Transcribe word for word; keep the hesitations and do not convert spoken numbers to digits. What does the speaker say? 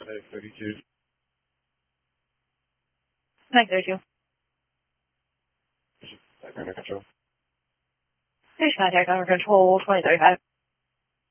Five thirty-two. nine thirty-two. Background control. Here's contact under control twenty thirty-five.